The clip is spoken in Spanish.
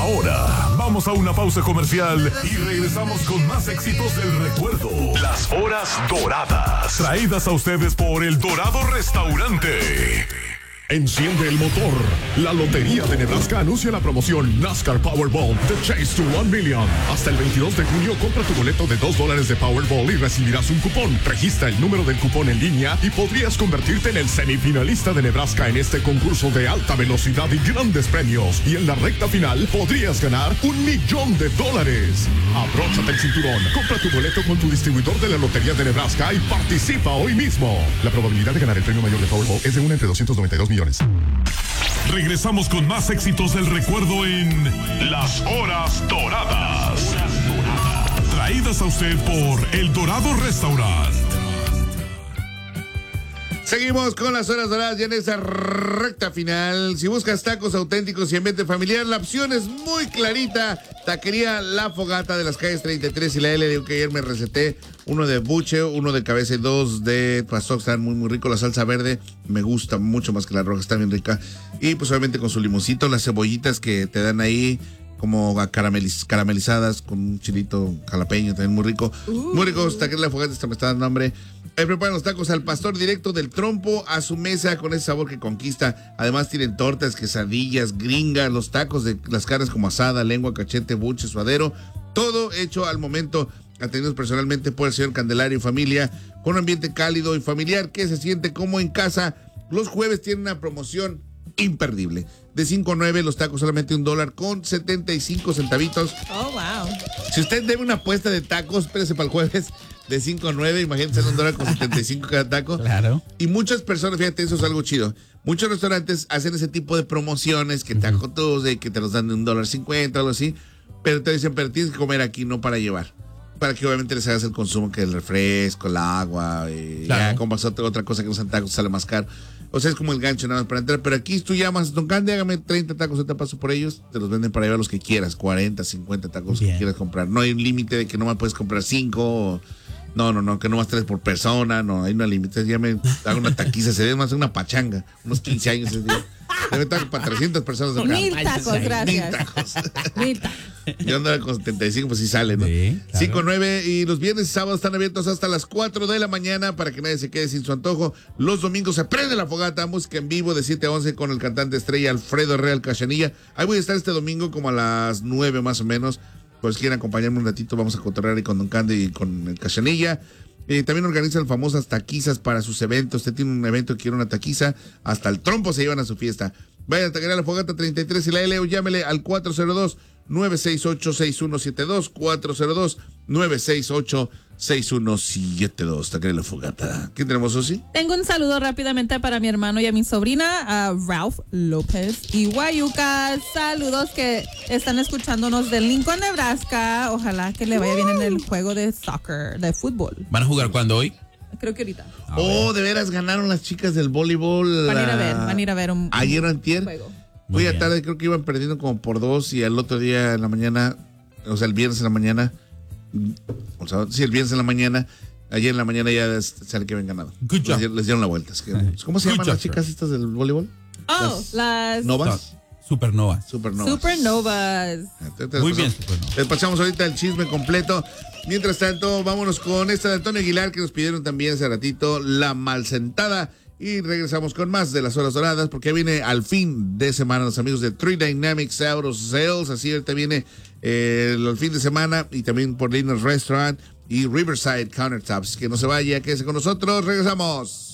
Ahora, vamos a una pausa comercial y regresamos con más éxitos del recuerdo. Las horas doradas, traídas a ustedes por El Dorado Restaurante. Enciende el motor. La Lotería de Nebraska anuncia la promoción NASCAR Powerball The Chase to 1 Million. Hasta el 22 de junio compra tu boleto de $2 de Powerball y recibirás un cupón. Registra el número del cupón en línea y podrías convertirte en el semifinalista de Nebraska en este concurso de alta velocidad y grandes premios. Y en la recta final podrías ganar $1 millón. Abróchate el cinturón. Compra tu boleto con tu distribuidor de la Lotería de Nebraska y participa hoy mismo. La probabilidad de ganar el premio mayor de Powerball es de 1 entre 292 millones. Regresamos con más éxitos del recuerdo en Las Horas Doradas. Traídas a usted por El Dorado Restaurant. Seguimos con las horas doradas ya en esa recta final. Si buscas tacos auténticos y ambiente familiar, la opción es muy clarita. Taquería La Fogata de las calles 33 y la L. Digo que ayer me receté uno de buche, uno de cabeza y dos de pastor. Están muy, muy ricos. La salsa verde me gusta mucho más que la roja, está bien rica. Y pues obviamente con su limoncito, las cebollitas que te dan ahí como caramelizadas con un chilito jalapeño, también muy rico. Muy ricos, Taquería La Fogata, esta me está dando hambre. Preparan los tacos al pastor directo del trompo a su mesa con ese sabor que conquista. Además tienen tortas, quesadillas, gringas, los tacos de las carnes como asada, lengua, cachete, buche, suadero. Todo hecho al momento, atendidos personalmente por el señor Candelario y familia, con un ambiente cálido y familiar que se siente como en casa. Los jueves tienen una promoción imperdible. De 5 a 9, los tacos solamente $1 con 75 centavitos. Oh, wow. Si usted debe una apuesta de tacos, espérese para el jueves. De 5 a 9, imagínense $1 con 75 cada taco. Claro. Y muchas personas, fíjate, eso es algo chido. Muchos restaurantes hacen ese tipo de promociones que taco todos, de que te los dan de $1.50, algo así. Pero te dicen, pero tienes que comer aquí, no para llevar. Para que obviamente les hagas el consumo, que el refresco, el agua, claro. Ya como otra cosa que usan tacos sale más caro. O sea, es como el gancho nada más para entrar. Pero aquí tú llamas, Don Candy, hágame 30 tacos, yo te paso por ellos. Te los venden para llevar los que quieras, 40, 50 tacos que quieras comprar. No hay un límite de que nomás puedes comprar 5 No, que nomás 3 por persona. No, hay una límite. Ya me hago una taquiza, se debe más una pachanga. Unos 15 años ese día. Debe estar para 300 personas. 1000 tacos, gracias. 1000 tacos. 1000 tacos. Yo andaba con 75, pues sí sale, ¿no? Sí, claro. 5, 9 y los viernes y sábados están abiertos hasta las 4 de la mañana para que nadie se quede sin su antojo. Los domingos se prende la fogata, música en vivo de 7 a 11 con el cantante estrella Alfredo Real Cachanilla. Ahí voy a estar este domingo como a las 9 más o menos. Pues quieren acompañarme un ratito, vamos a cotorrear ahí con Don Candy y con el Cachanilla. También organizan famosas taquizas para sus eventos. Usted tiene un evento que quiere una taquiza, hasta el trompo se llevan a su fiesta. Vaya a Taquería La Fogata 33 y la L o llámele al 402-968-6172, 402-968-6172. Taquería La Fogata. ¿Quién tenemos, Osi? Tengo un saludo rápidamente para mi hermano y a mi sobrina, a Ralph López y Guayuca. Saludos que están escuchándonos de Lincoln, Nebraska. Ojalá que le vaya bien en el juego de soccer, de fútbol. ¿Van a jugar cuándo hoy? Creo que ahorita. De veras ganaron las chicas del voleibol. Van a ir a ver un ayer o antier. juego. Hoy a tarde creo que iban perdiendo como por 2 y al otro día en la mañana, o sea, el viernes en la mañana, el viernes en la mañana, ayer en la mañana ya sale que habían ganado. Les dieron la vuelta. ¿Cómo se llaman las chicas estas del voleibol? Las ¿Novas? Supernovas. Supernovas. Muy bien, Supernovas. Les pasamos ahorita el chisme completo. Mientras tanto, vámonos con esta de Antonio Aguilar que nos pidieron también hace ratito, La Malsentada. Y regresamos con más de las horas doradas porque viene al fin de semana los amigos de Three Dynamics Auto Sales. Así ahorita viene el fin de semana y también por Linus Restaurant y Riverside Countertops. Que no se vaya, quédese con nosotros. Regresamos.